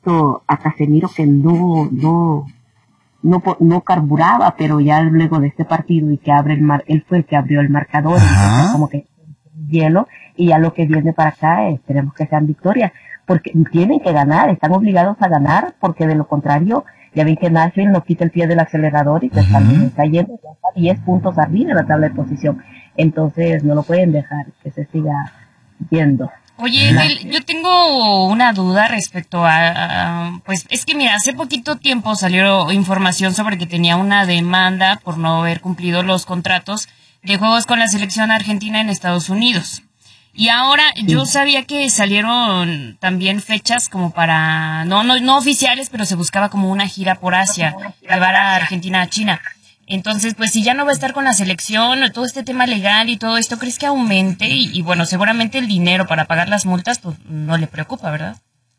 visto a Casemiro que no carburaba, pero ya luego de este partido y que él fue el que abrió el marcador, entonces como que hielo, y ya lo que viene para acá esperemos que sean victorias, porque tienen que ganar, están obligados a ganar, porque de lo contrario, ya ven que Nashville no quita el pie del acelerador y se está yendo, ya está 10 puntos arriba en la tabla de posición, entonces no lo pueden dejar que se siga yendo. Oye, Edel, yo tengo una duda respecto pues es que mira, hace poquito tiempo salió información sobre que tenía una demanda por no haber cumplido los contratos de juegos con la selección argentina en Estados Unidos. Y ahora yo sabía que salieron también fechas como para, no oficiales, pero se buscaba como una gira por Asia, llevar a Argentina a China. Entonces, pues si ya no va a estar con la selección, todo este tema legal y todo esto, ¿crees que aumente? Y bueno, seguramente el dinero para pagar las multas, pues no le preocupa, ¿verdad?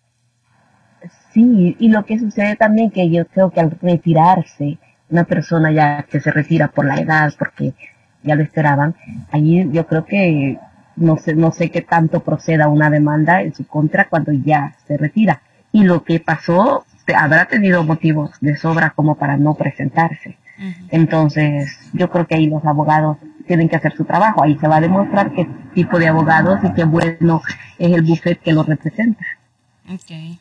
Sí, y lo que sucede también que yo creo que al retirarse, una persona ya que se retira por la edad, porque ya lo esperaban, allí yo creo que no sé qué tanto proceda una demanda en su contra cuando ya se retira. Y lo que pasó, habrá tenido motivos de sobra como para no presentarse. Entonces, yo creo que ahí los abogados tienen que hacer su trabajo. Ahí se va a demostrar qué tipo de abogados y qué bueno es el bufete que los representa. Okay.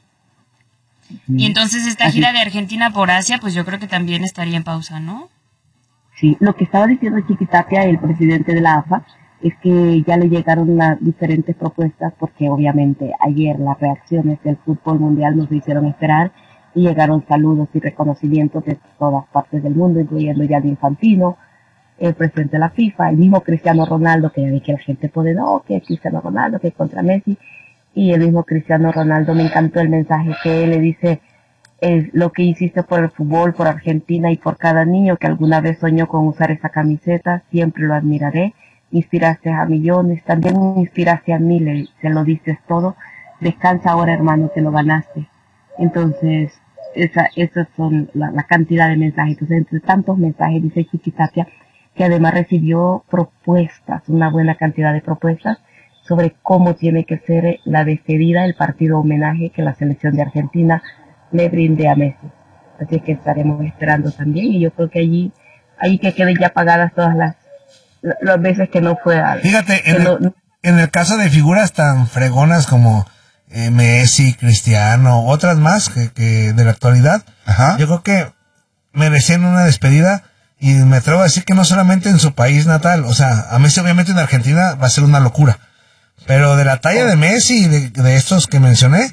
Y entonces esta gira de Argentina por Asia, pues yo creo que también estaría en pausa, ¿no? Sí, lo que estaba diciendo Chiquitapia, el presidente de la AFA, es que ya le llegaron las diferentes propuestas, porque obviamente ayer las reacciones del fútbol mundial nos hicieron esperar, y llegaron saludos y reconocimientos de todas partes del mundo, incluyendo Gianni Infantino, el presidente de la FIFA, el mismo Cristiano Ronaldo, que ya vi que la gente puede, no, que Cristiano Ronaldo, que contra Messi, y el mismo Cristiano Ronaldo, me encantó el mensaje que él le dice, es lo que hiciste por el fútbol, por Argentina y por cada niño que alguna vez soñó con usar esa camiseta, siempre lo admiraré, inspiraste a millones, también inspiraste a miles, se lo dices todo, descansa ahora hermano, te lo ganaste. Entonces, esas son la cantidad de mensajes. Entonces, entre tantos mensajes, dice Chiquitapia, que además recibió propuestas, una buena cantidad de propuestas, sobre cómo tiene que ser la despedida, el partido homenaje que la selección de Argentina le brinde a Messi. Así que estaremos esperando también, y yo creo que allí que queden ya pagadas todas las veces que no fue a... Fíjate, en el caso de figuras tan fregonas como Messi, Cristiano, otras más que de la actualidad, yo creo que merecen una despedida, y me atrevo a decir que no solamente en su país natal, o sea, a Messi obviamente en Argentina va a ser una locura, pero de la talla de Messi y de estos que mencioné,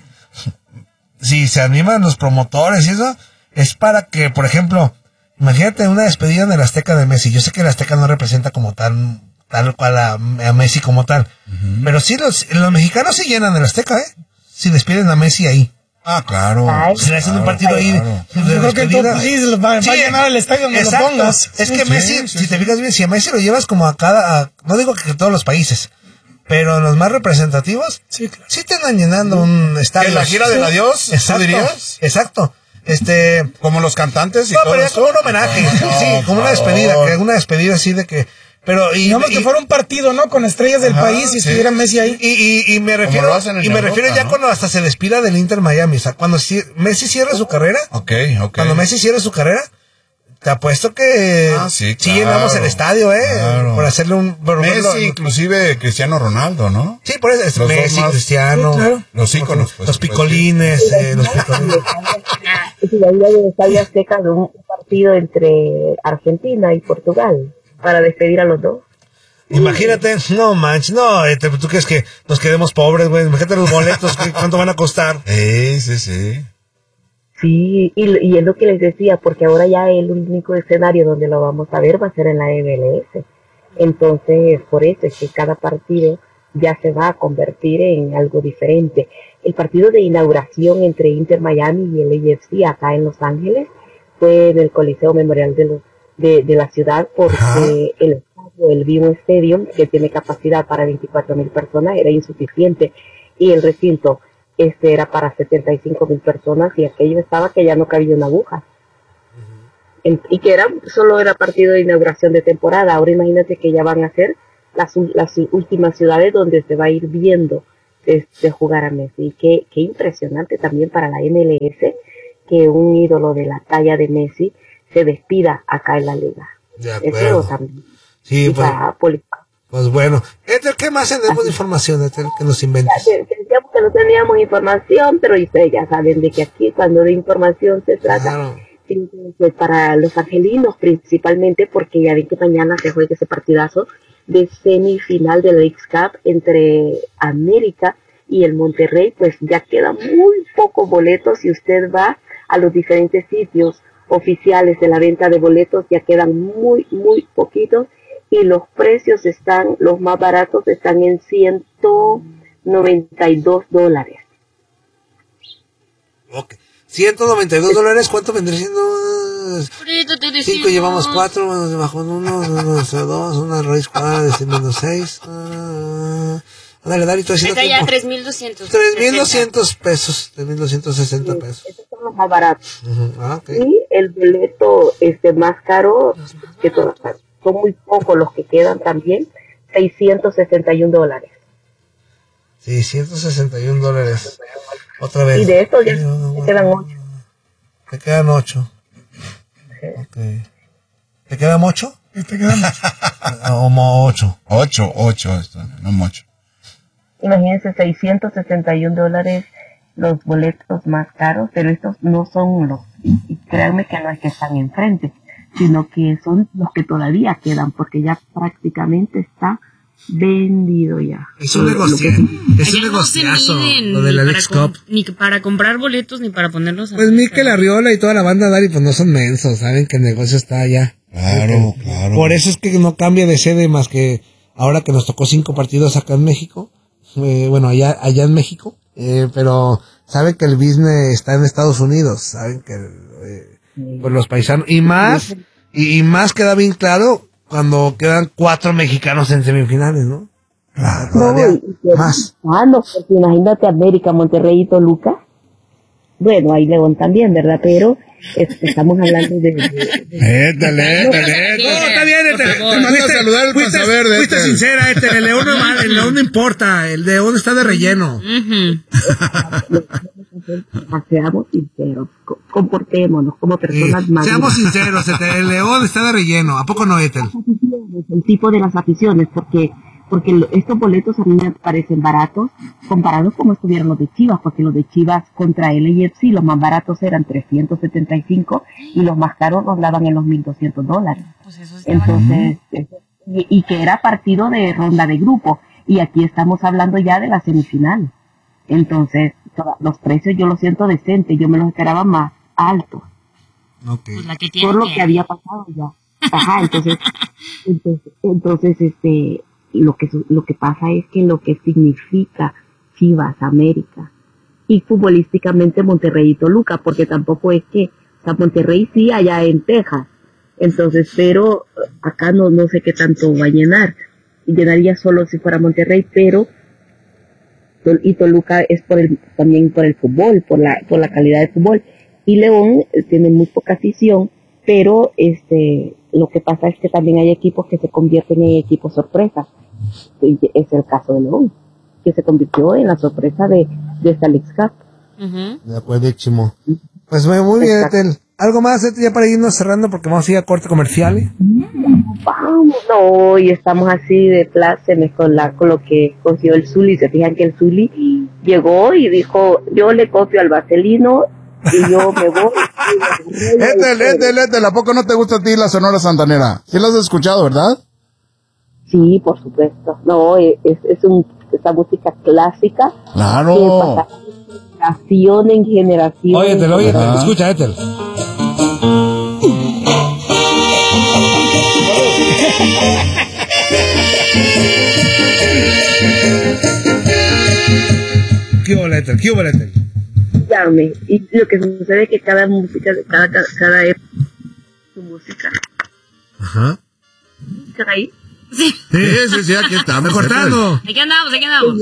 si se animan los promotores y eso, es para que, por ejemplo, imagínate una despedida en el Azteca de Messi. Yo sé que el Azteca no representa como tal cual a Messi como tal, pero sí los mexicanos sí llenan el Azteca, si despiden a Messi ahí. Ah, claro. Si le hacen un partido ahí de yo creo que en todo país va a llenar el estadio donde lo pongas. Es que Messi, si te fijas bien, si a Messi lo llevas como no digo que todos los países, pero en los más representativos, sí te andan llenando un estadio. ¿En la gira del adiós? Exacto, dirías? Exacto. Como los cantantes y no, todo pero ya eso. como un homenaje, sí, como una despedida, una despedida así de que... Pero digamos que fuera un partido, ¿no? Con estrellas del país y estuviera Messi ahí. Y me refiero ya cuando hasta se despida del Inter Miami, o sea, cuando Messi cierra su carrera. Okay. Cuando Messi cierra su carrera, te apuesto que sí llenamos el estadio, claro. Por hacerle un... Messi, inclusive Cristiano Ronaldo, ¿no? Sí, por eso es Messi, Cristiano, claro. Los íconos. Los picolines, los picolines. Y la idea de Estadio Azteca de un partido entre Argentina y Portugal, para despedir a los dos. Imagínate, no manches, no, ¿tú crees que nos quedemos pobres, güey? Imagínate los boletos, ¿cuánto van a costar? Sí. Sí, y es lo que les decía, porque ahora ya el único escenario donde lo vamos a ver va a ser en la MLS. Entonces, por eso es que cada partido ya se va a convertir en algo diferente. El partido de inauguración entre Inter Miami y el AFC acá en Los Ángeles fue en el Coliseo Memorial de la ciudad, porque el BMO Stadium, que tiene capacidad para 24,000 personas, era insuficiente, y el recinto era para 75,000 personas, y aquello estaba que ya no cabía una aguja. Y que solo era partido de inauguración de temporada. Ahora imagínate que ya van a ser las últimas ciudades donde se va a ir viendo de jugar a Messi. Y qué impresionante también para la MLS que un ídolo de la talla de Messi se despida acá en la liga. De acuerdo. Eso también. Sí, pues bueno. Ethel, ¿qué más tenemos de información, Ethel, que nos inventas? Decíamos que no teníamos información, pero ustedes ya saben de que aquí cuando de información se trata, Claro. pues para los angelinos principalmente, porque ya ven que mañana se juega ese partidazo de semifinal de la X-Cup entre América y el Monterrey, pues ya quedan muy pocos boletos. Si usted va a los diferentes sitios oficiales de la venta de boletos, ya quedan muy poquitos, y los precios los más baratos están en $192. Ok. $192, ¿cuánto vendría siendo? Ahorita te 5 decimos. llevamos 4, bajo 1, 2, una raíz cuadrada de menos 6. Ándale, Dari, estoy haciendo Ahorita ya tiempo. 3,200. 3,200 pesos, 3,260 pesos. Esos son los más baratos. Ok. Y el boleto más caro, que son muy pocos los que quedan también, $661. $661. Otra vez. Y de estos ya te quedan 8. Te quedan 8. Ok. ¿Te quedan 8? Te quedan Como 8. 8, esto, no mucho. Imagínense, $661 los boletos más caros, pero estos no son y créanme que no es que están enfrente, sino que son los que todavía quedan, porque ya prácticamente está vendido ya. Es un negociazo. Es un Allá no se negociazo. miden Lo de la ni Lex para Cup. ni para comprar boletos ni para ponerlos a Pues Mikel Arriola y toda la banda Dari, pues no son mensos, saben que el negocio está allá. Claro. Por eso es que no cambia de sede más que ahora que nos tocó 5 partidos acá en México. Allá en México. Pero saben que el business está en Estados Unidos. Saben que pues los paisanos. Y más queda bien claro cuando quedan 4 mexicanos en semifinales, ¿no? Claro. Todavía más. No, porque imagínate América, Monterrey y Toluca. Bueno, hay León también, ¿verdad? Pero estamos hablando de... Étale. No, está bien, Te mando a saludar el Panza Verde. Fuiste sincera, el León no vale, el León no importa, el León está de relleno. Seamos sinceros, comportémonos como personas más. Seamos sinceros, el León está de relleno, ¿a poco no, Ethel? El tipo de las aficiones, porque estos boletos a mí me parecen baratos comparados como estuvieron los de Chivas, porque los de Chivas contra LAFC, los más baratos eran 375 y los más caros rondaban en los $1,200. Pues eso está Entonces, y que era partido de ronda de grupo, y aquí estamos hablando ya de la semifinal. Entonces, los precios yo los siento decentes, yo me los esperaba más altos. Okay. pues la que tiene Por lo que había pasado ya. Ajá, entonces lo que pasa es que lo que significa Chivas, América y futbolísticamente Monterrey y Toluca, porque tampoco es que, o sea, Monterrey sí allá en Texas, entonces, pero acá no sé qué tanto va a llenar, y llenaría solo si fuera Monterrey, pero y Toluca es también por el fútbol, por la calidad del fútbol, y León tiene muy poca afición, pero lo que pasa es que también hay equipos que se convierten en equipos sorpresas. Es el caso de León, que se convirtió en la sorpresa de esta Lex Cup. De acuerdísimo. Pues muy bien, Ethel. ¿Algo más, Ethel, ya para irnos cerrando? Porque vamos a ir a corte comercial. Vamos, no, hoy estamos así de plácemes con lo que consiguió el Zuli. Se fijan que el Zuli llegó y dijo, yo le copio al Vaselino y yo me voy. Ethel, ¿a poco no te gusta a ti la Sonora Santanera? ¿Sí la has escuchado, verdad? Sí, por supuesto. No, esa música clásica. Claro. Que pasa de generación en generación. Óyete, escucha, Ethel. ¿Qué hubo, Ethel? Llame. Y lo que sucede es que cada música, cada época, su música. Ajá. ¿Están ahí? Sí, aquí estamos. Cortando. Aquí andamos.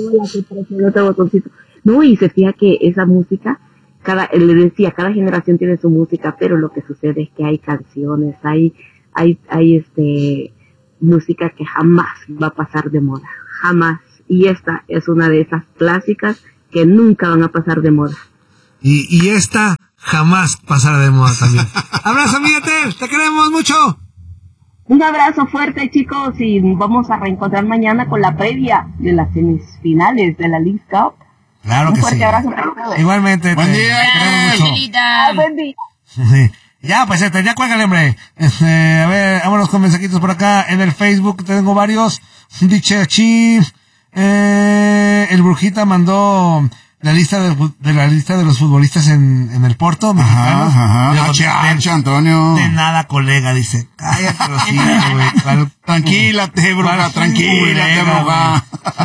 No, y se fija que esa música, le decía, cada generación tiene su música, pero lo que sucede es que hay canciones, hay música que jamás va a pasar de moda, jamás. y esta es una de esas clásicas que nunca van a pasar de moda. Y esta jamás pasará de moda también. Abrazo, Miguel, te queremos mucho. Un abrazo fuerte, chicos, y vamos a reencontrar mañana con la previa de las semifinales de la League Cup. Claro que sí. Un fuerte abrazo para todos. Igualmente. Buen día. Buen día. Sí. Ya, pues ya cuélgale, hombre. A ver, vámonos con mensajitos por acá. En el Facebook tengo varios. Dice aquí, el Brujita mandó la lista de los futbolistas en el Porto, mexicanos. Ajá. Antonio. De nada, colega, dice. Cállate los hijos, güey. Tranquilate, Bruja, tranquilate, Bruja.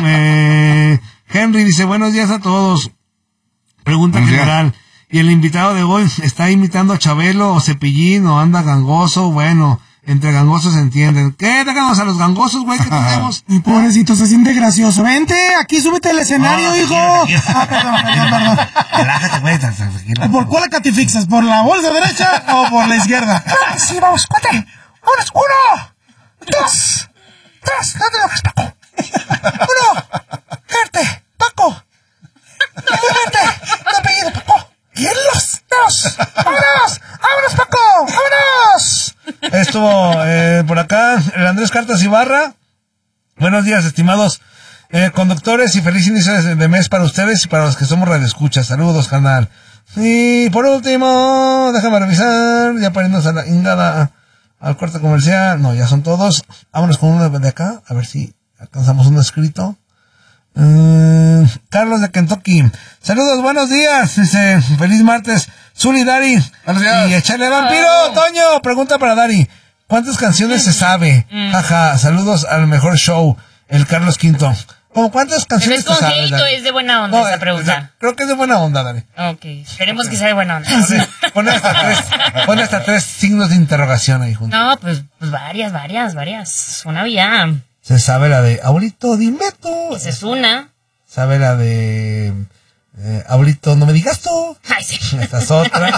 Henry dice, buenos días a todos. Pregunta general. ¿Y el invitado de hoy está imitando a Chabelo o Cepillín o anda gangoso? Bueno, entre gangosos se entienden. ¿Qué? Dejamos a los gangosos, güey, ¿qué tenemos? Mi pobrecito, se siente gracioso. Vente, aquí súbete al escenario, hijo. Perdón. Relájate, güey, tranquilo. ¿Por cuál acá te fixas? ¿Por la bolsa derecha o por la izquierda? Sí, vamos, cuate. Vámonos, 1, 2, 3, no te lo hagas, Paco. 1, verte, Paco. Verte, tu apellido, Paco. Y en los 2. ¡Vámonos, Paco! ¡Vámonos! Estuvo por acá el Andrés Cartas Ibarra. Buenos días, estimados conductores, y feliz inicio de mes para ustedes y para los que somos radioescuchas. Saludos, canal. Y por último, déjame revisar, ya para irnos a la ingada al corte comercial. No, ya son todos. Vámonos con uno de acá, a ver si alcanzamos uno escrito. Carlos de Kentucky. Saludos, buenos días. Dice, feliz martes. Zuli, Dari. Y echarle vampiro. Toño, pregunta para Dari. ¿Cuántas canciones se sabe? Jaja, saludos al mejor show, el Carlos Quinto. ¿Cómo cuántas canciones te sabes? ¿Es de buena onda esa pregunta? Creo que es de buena onda, Dari. Ok, esperemos que sea de buena onda. Sí, pone hasta tres signos de interrogación ahí juntos. No, pues varias. Una vía. Se sabe la de abuelito, dime tú. Esa es una. Sabe la de abuelito, no me digas tú. Ay, sí. Esta es otra.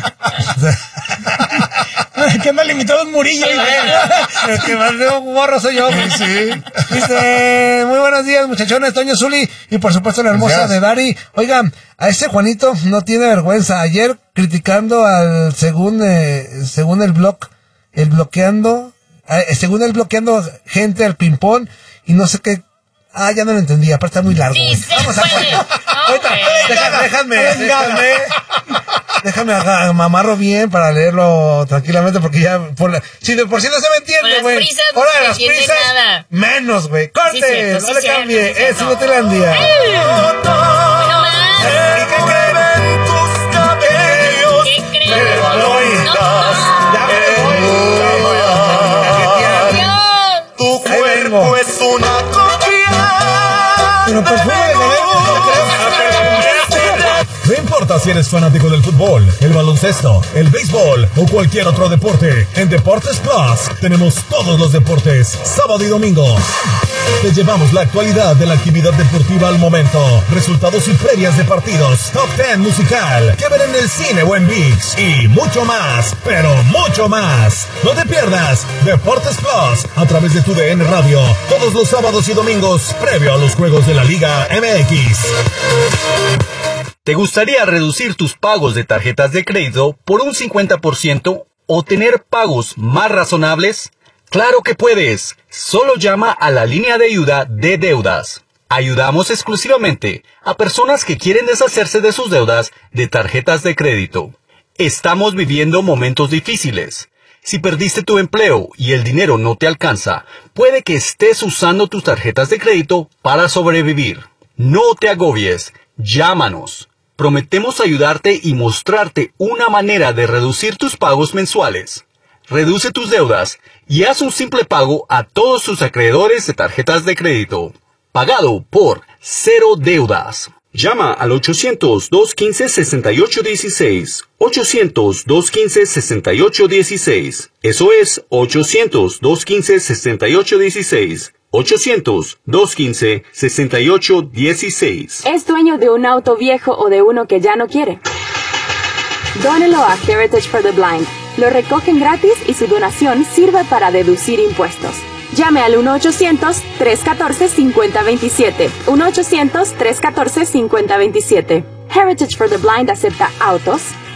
¿Qué mal limitado es Murillo? El que más veo gorro soy yo. Sí. Dice, muy buenos días, muchachones, Toño, Zuli, y por supuesto la hermosa de Dari. Oigan, a ese Juanito no tiene vergüenza. Ayer criticando al según el bloqueando gente al ping-pong y no sé qué. Ya no lo entendí, aparte está muy largo. Sí, vamos a déjame mamarlo bien para leerlo tranquilamente, porque ya si de por sí no se me entiende, güey. Ahora de las prisas menos, güey. Corte, no le cambie, es Inutilandia. ¿Y qué creen tus cabellos? ¿Qué creen? Ya me voy. Tu cuerpo es una copia. Pero perfume de No importa si eres fanático del fútbol, el baloncesto, el béisbol o cualquier otro deporte, en Deportes Plus tenemos todos los deportes, sábado y domingo. Te llevamos la actualidad de la actividad deportiva al momento, resultados y previas de partidos, top 10 musical, que ver en el cine o en ViX, y mucho más, pero mucho más. No te pierdas Deportes Plus a través de tu DN Radio, todos los sábados y domingos, previo a los juegos de la Liga MX. ¿Te gustaría reducir tus pagos de tarjetas de crédito por un 50% o tener pagos más razonables? ¡Claro que puedes! Solo llama a la línea de ayuda de deudas. Ayudamos exclusivamente a personas que quieren deshacerse de sus deudas de tarjetas de crédito. Estamos viviendo momentos difíciles. Si perdiste tu empleo y el dinero no te alcanza, puede que estés usando tus tarjetas de crédito para sobrevivir. No te agobies. Llámanos. Prometemos ayudarte y mostrarte una manera de reducir tus pagos mensuales. Reduce tus deudas y haz un simple pago a todos tus acreedores de tarjetas de crédito. Pagado por Cero Deudas. Llama al 800-215-6816. 800-215-6816. Eso es 800-215-6816. 800-215-6816. ¿Es dueño de un auto viejo o de uno que ya no quiere? Dónelo a Heritage for the Blind. Lo recogen gratis y su donación sirve para deducir impuestos. Llame al 1-800-314-5027. 1-800-314-5027. Heritage for the Blind acepta autos,